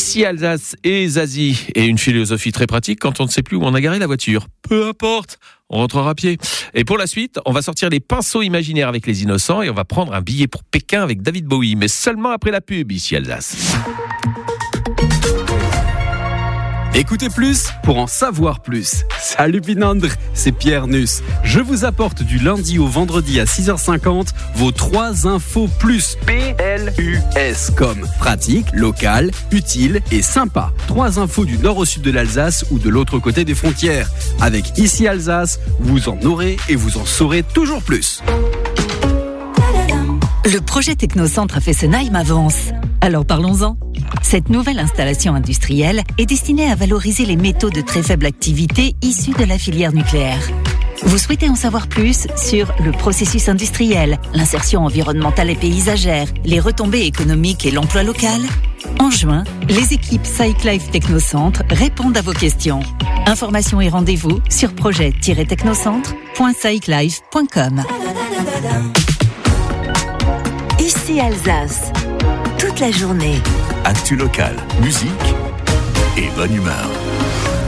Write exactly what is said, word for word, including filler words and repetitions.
Ici Alsace et Zazie. Et une philosophie très pratique quand on ne sait plus où on a garé la voiture. Peu importe, on rentrera à pied. Et pour la suite, on va sortir les pinceaux imaginaires avec les innocents et on va prendre un billet pour Pékin avec David Bowie. Mais seulement après la pub, ici Alsace. Écoutez plus pour en savoir plus. Salut Pinandre, c'est Pierre Nuss. Je vous apporte du lundi au vendredi à six heures cinquante vos trois infos plus. P L U S. Comme pratique, local, utile et sympa. Trois infos du nord au sud de l'Alsace ou de l'autre côté des frontières. Avec Ici Alsace, vous en aurez et vous en saurez toujours plus. Le projet Technocentre à Fessenheim avance. Alors parlons-en. Cette nouvelle installation industrielle est destinée à valoriser les métaux de très faible activité issus de la filière nucléaire. Vous souhaitez en savoir plus sur le processus industriel, l'insertion environnementale et paysagère, les retombées économiques et l'emploi local ? En juin, les équipes SciClife Technocentre répondent à vos questions. Informations et rendez-vous sur projet tiret technocentre point sciclife point com. Ici Alsace, toute la journée. Actu local, musique et bonne humeur.